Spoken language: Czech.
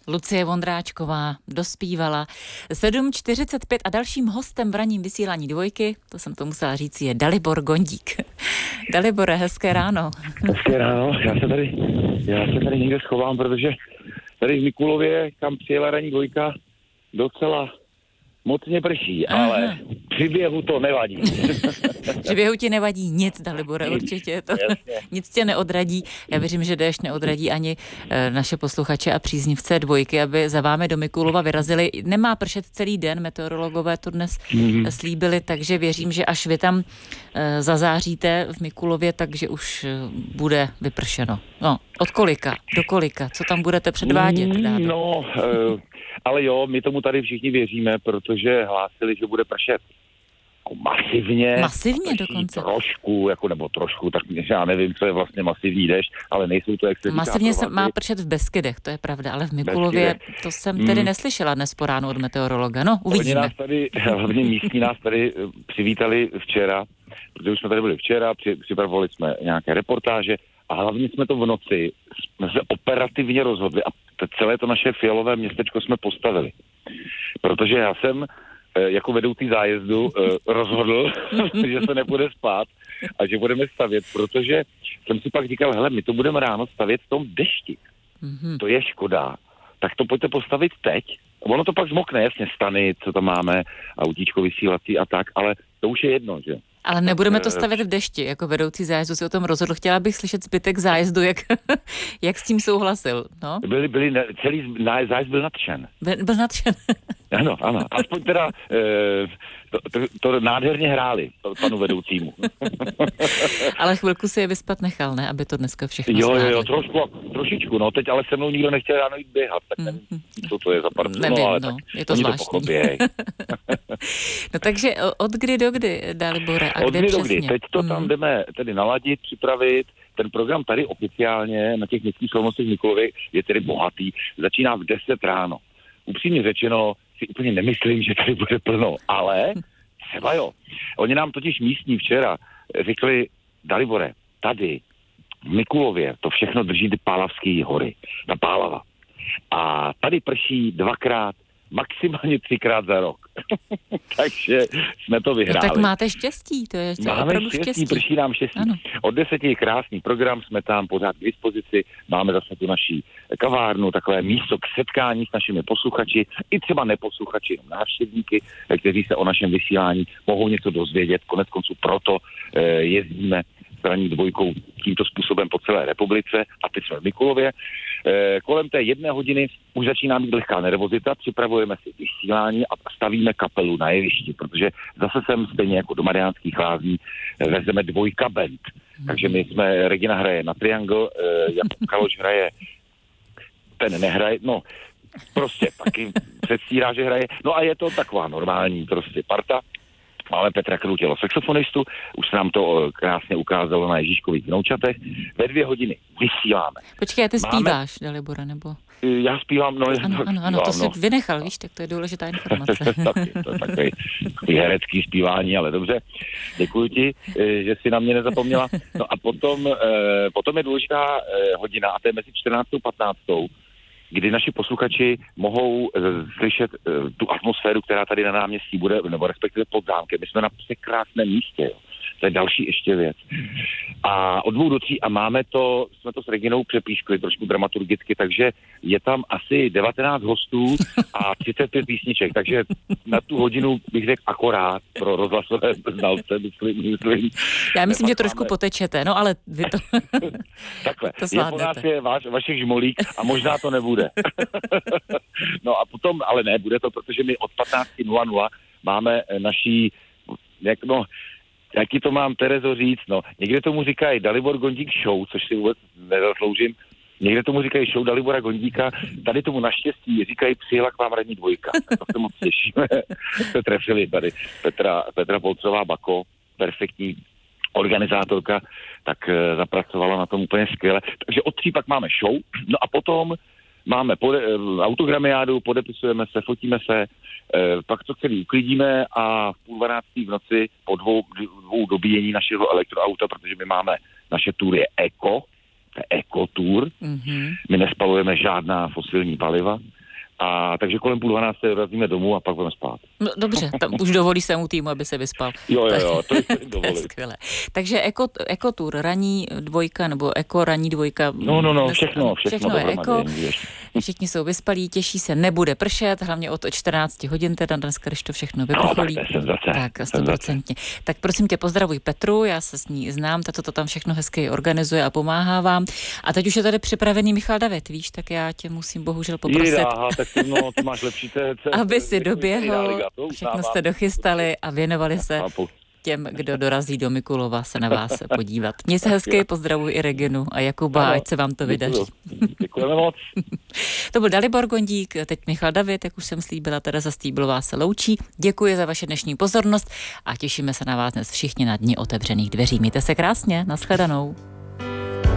Lucie Vondráčková dospívala 7:45 a dalším hostem v ranním vysílání Dvojky, to jsem to musela říct, je Dalibor Gondík. Dalibore, hezké ráno. Hezké ráno, já se tady někde schovám, protože tady v Mikulově, kam přijela ranní Dvojka, docela mocně prší, ale při běhu to nevadí. Při běhu ti nevadí nic, Dalibore, určitě. To, nic tě neodradí. Já věřím, že déšť neodradí ani naše posluchače a příznivce Dvojky, aby za vámi do Mikulova vyrazili. Nemá pršet celý den, meteorologové to dnes slíbili, takže věřím, že až vy tam zazáříte v Mikulově, takže už bude vypršeno. No, od kolika do kolika? Co tam budete předvádět? Ale jo, my tomu tady všichni věříme, protože hlásili, že bude pršet masivně. Masivně dokonce? Trošku, tak já nevím, co je vlastně masivní déšť, ale nejsou to, jak se masivně se má pršet v Beskydech, to je pravda, ale v Mikulově to jsem tedy neslyšela dnes po ránu od meteorologa. No, uvidíme. Hlavně místní nás tady přivítali včera, protože už jsme tady byli včera, připravovali jsme nějaké reportáže a hlavně jsme to v noci se operativně rozhodli a celé to naše fialové městečko jsme postavili. Protože já jsem jako vedoucí zájezdu rozhodl, že se nebude spát a že budeme stavět, protože jsem si pak říkal, hele, my to budeme ráno stavět v tom dešti. To je škoda. Tak to pojďte postavit teď. Ono to pak zmokne, jasně, stany, co tam máme, autíčko vysílací a tak, ale to už je jedno, že? Ale nebudeme to stavět v dešti, jako vedoucí zájezdu si o tom rozhodl. Chtěla bych slyšet zbytek zájezdu, jak s tím souhlasil. No? Celý zájezd byl nadšen. Byl nadšen. Ano. Aspoň teda to nádherně hráli panu vedoucímu. Ale chvilku si je vyspat nechal, ne? Aby to dneska všechno zvládli. Jo, trošičku. No teď ale se mnou nikdo nechtěl ráno jít běhat, tak nevím, co to je za partu. Nevím, ale tak je to zvláštní. No takže od kdy do kdy, Dalibore? A kde přesně? Teď to tam jdeme tedy naladit, připravit. Ten program tady oficiálně na těch městských slavnostech Mikulově je tedy bohatý. Začíná v 10 ráno. Upřímně řečeno, si úplně nemyslím, že tady bude plno, ale třeba jo. Oni nám totiž místní včera řekli, Dalibore, tady v Mikulově to všechno drží ty Pálavské hory, ta Pálava. A tady prší 2x, maximálně 3x za rok. Takže jsme to vyhráli. No tak máte štěstí, to je opravdu štěstí. Prší nám štěstí. Ano. Od 10 je krásný program, jsme tam pořád k dispozici, máme zase tu naší kavárnu, takové místo k setkání s našimi posluchači, i třeba neposluchači, jenom návštěvníky, kteří se o našem vysílání mohou něco dozvědět. Konec konců proto jezdíme s ranní Dvojkou tímto způsobem po celé republice a teď jsme v Mikulově. Kolem té 1 hodiny už začíná být lehká nervozita, připravujeme si vysílání a stavíme kapelu na jevišti, protože zase sem stejně jako do Mariánských Lázní vezeme Dvojka band. Takže my jsme, Regina hraje na triangle, Jakub Kaloš hraje, ten nehraje, no prostě taky předstírá, že hraje. No a je to taková normální prostě parta. Máme Petra Krutělo, saxofonistu, už se nám to krásně ukázalo na Ježíškových vnoučatech. Ve 2 hodiny vysíláme. Počkej, ty zpíváš, Dalibore, nebo? Já zpívám, Ano, to jsi vynechal, víš, tak to je důležitá informace. To je takový herecký zpívání, ale dobře. Děkuji ti, že jsi na mě nezapomněla. No a potom je důležitá hodina, a to je mezi 14. a 15. kdy naši posluchači mohou slyšet tu atmosféru, která tady na náměstí bude, nebo respektive pod zámkem. My jsme na překrásném místě, jo. To je další ještě věc. A od 2 do 3 a jsme to s Reginou přepískli trošku dramaturgicky, takže je tam asi 19 hostů a 35 písniček, takže na tu hodinu bych řekl akorát pro rozhlasové znalce, myslím. Já myslím, že trošku potečete, no ale vy to takhle, to zvládnete. Je po nás je Vašek Žmolík a možná to nebude. No a potom, ale ne, bude to, protože my od 15:00 máme naší, jaký to mám, Terezo, říct, někde tomu říkají Dalibor Gondík show, což si vůbec nezasloužím, někde tomu říkají show Dalibora Gondíka, tady tomu naštěstí říkají přijela k vám ranní Dvojka. To se moc těšíme. Se trefili tady Petra Polcová Bako, perfektní organizátorka, tak zapracovala na tom úplně skvěle. Takže od 3 pak máme show, no a potom máme autogramiádu, podepisujeme se, fotíme se, pak to celý uklidíme a v 11:30 v noci po dvou dobíjení našeho elektroauta, protože my máme, naše tour je Eko, to je ekotur. My nespalujeme žádná fosilní paliva. A takže kolem 11:30 dorazíme domů a pak budeme spát. No, dobře, tam už dovolí svému týmu, aby se vyspal. Jo, to je dovolí. Skvělé. Takže ekotur, ranní dvojka, nebo ranní dvojka. No, všechno je eko. Všichni jsou vyspalí, těší se, nebude pršet, hlavně od 14 hodin, teda dneska, když to všechno vyprcholí. Tak 100%. Tak prosím tě, pozdravuj Petru, já se s ní znám, tato to tam všechno hezky organizuje a pomáhá vám. A teď už je tady připravený Michal David, víš, tak já tě musím bohužel poprosit. Ty máš lepší aby si doběhl, všechno jste dochystali a věnovali se těm, kdo dorazí do Mikulova se na vás podívat. Měj se hezky, pozdravuj i Reginu a Jakuba, ať se vám to vydaří. Děkujeme moc. To byl Dalibor Gondík, teď Michal David, jak už jsem slíbila, Tereza Stýblová se loučí. Děkuji za vaši dnešní pozornost a těšíme se na vás dnes všichni na Dni otevřených dveří. Mějte se krásně, nashledanou.